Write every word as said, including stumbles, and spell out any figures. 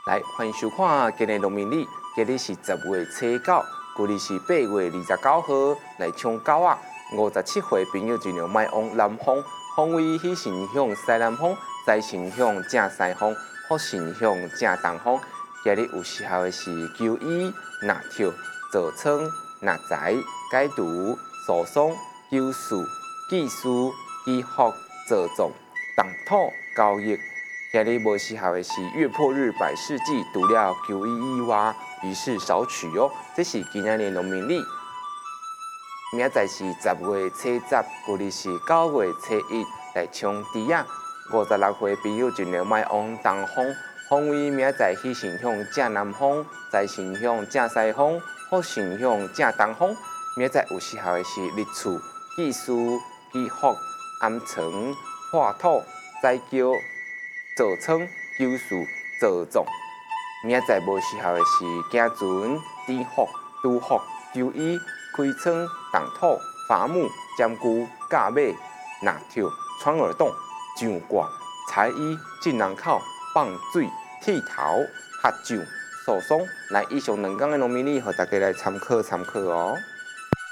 来，欢迎收看今日农民历，今日是十月初九，旧历是八月二十九号。来抢狗仔，五十七岁朋友尽量莫往南方，方位喜神向西南方，财神向正西方，福神向正东方。今日有适合的是九一、纳跳、坐仓、纳财、解毒、疏松、九四、祭祀、祈福、坐葬、动土、交易。今日无适合的是月破日百事忌，除了九一以外，于是少取哦。这是今仔日农民历。明仔载是十月初十，旧历是九月初一，来冲猪仔。五十六岁朋友尽量莫往东方，方位明仔载喜神向正南方，财神向正西方，福神向正东方。明仔载有适合的是日出、祭祀、祈福、安床、化土、宰叫、坐仓、九四、坐葬。明仔载无适合的是行船、点福、拄福、九一、开仓、动土、伐木、占据、驾马、纳跳、穿耳洞、上挂、财衣、进人口、放水、剃头、喝酒、疏松。来，以上两讲的农民历，和大家来参考参考哦。